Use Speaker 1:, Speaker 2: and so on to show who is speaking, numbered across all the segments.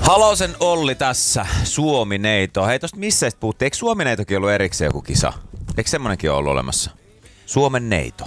Speaker 1: Halosen Olli tässä, Suomi-neito. Hei, tosta missä puhuttiin? Eikö Suomi-neitokin ollut erikseen joku kisa? Eikö semmonenkin ollut olemassa? Suomen-neito.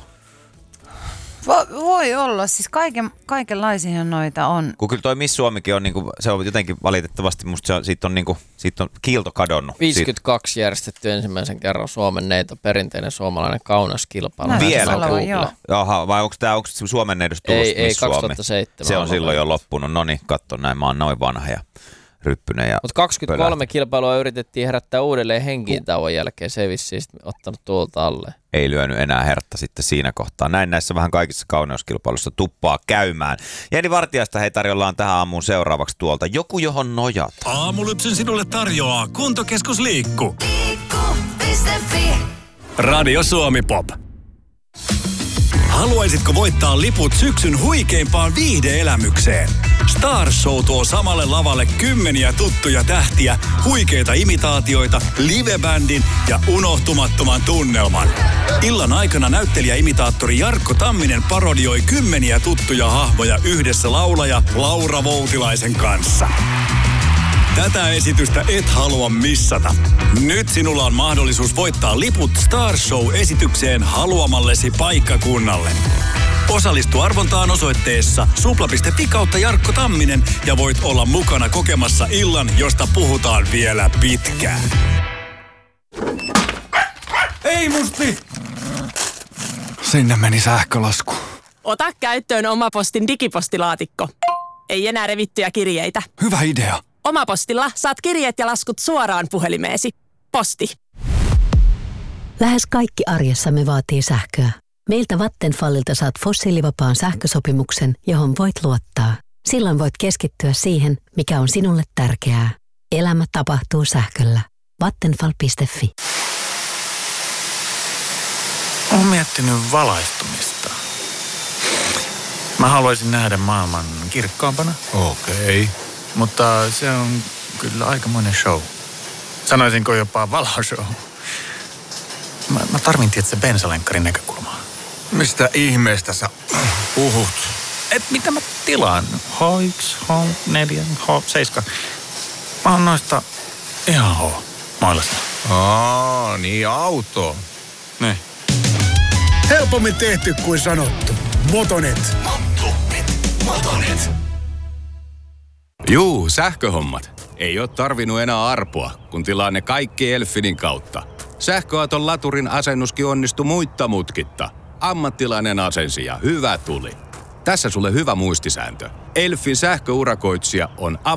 Speaker 2: Voi olla, siis kaikenlaisia noita on.
Speaker 1: Kun kyllä toi Miss Suomikin on, niinku, se on jotenkin valitettavasti, musta siitä on kiilto kadonnut.
Speaker 3: 52 järjestetty ensimmäisen kerran Suomen-neito, perinteinen suomalainen kaunaskilpailu.
Speaker 1: Vielä?
Speaker 3: Jaha,
Speaker 1: vai onko Suomen-neidosta tullut Miss Suomi?
Speaker 3: 2007.
Speaker 1: Se on silloin jo loppunut. Noniin, katso näin, mä oon noin vanha ja ryppynen ja
Speaker 3: mutta 23 kilpailua yritettiin herättää uudelleen henkiin tauon jälkeen. Se ei vissiin ottanut tuolta alle.
Speaker 1: Ei lyönyt enää hertta sitten siinä kohtaa. Näin näissä vähän kaikissa kauneuskilpailuissa tuppaa käymään. Jenni Vartiaista hei tarjollaan tähän aamuun seuraavaksi tuolta. Joku johon nojata.
Speaker 4: Aamulypsyn sinulle tarjoaa Kuntokeskus Liikku.
Speaker 5: Liikku.fi.
Speaker 4: Radio Suomi Pop. Haluaisitko voittaa liput syksyn huikeimpaan viihde-elämykseen? Star Show tuo samalle lavalle kymmeniä tuttuja tähtiä, huikeita imitaatioita, livebändin ja unohtumattoman tunnelman. Illan aikana näyttelijäimitaattori Jarkko Tamminen parodioi kymmeniä tuttuja hahmoja yhdessä laulaja Laura Voutilaisen kanssa. Tätä esitystä et halua missata. Nyt sinulla on mahdollisuus voittaa liput Star Show-esitykseen haluamallesi paikkakunnalle. Osallistu arvontaan osoitteessa supla.fi Jarkko Tamminen ja voit olla mukana kokemassa illan, josta puhutaan vielä pitkään.
Speaker 6: Ei musti! Sinne meni sähkölasku.
Speaker 7: Ota käyttöön Omapostin digipostilaatikko. Ei enää revittyjä kirjeitä.
Speaker 6: Hyvä idea.
Speaker 7: Omapostilla saat kirjeet ja laskut suoraan puhelimeesi. Posti.
Speaker 8: Lähes kaikki arjessamme vaatii sähköä. Meiltä Vattenfallilta saat fossiilivapaan sähkösopimuksen, johon voit luottaa. Silloin voit keskittyä siihen, mikä on sinulle tärkeää. Elämä tapahtuu sähköllä. Vattenfall.fi.
Speaker 9: Olen miettinyt valaistumista. Mä haluaisin nähdä maailman kirkkaampana.
Speaker 6: Okei.
Speaker 9: Mutta se on kyllä aikamoinen show. Sanoisinko jopa valoshow. Mä tarvin tietysti bensalenkkarin näkökulmaa.
Speaker 6: Mistä ihmeestä sä puhut?
Speaker 9: Mitä mä tilaan? H1, H4, H7. Mä oon noista ihan H-mailasta.
Speaker 6: Niin auto.
Speaker 9: Ne.
Speaker 10: Helpommin tehty kuin sanottu. Motonet.
Speaker 4: Motonet.
Speaker 11: Juu, sähköhommat. Ei oo tarvinnut enää arpoa, kun tilaa ne kaikki Elfinin kautta. Sähköauton laturin asennuskin onnistui muitta mutkitta. Ammattilainen asensi ja hyvä tuli. Tässä sulle hyvä muistisääntö. Elfin sähköurakoitsija on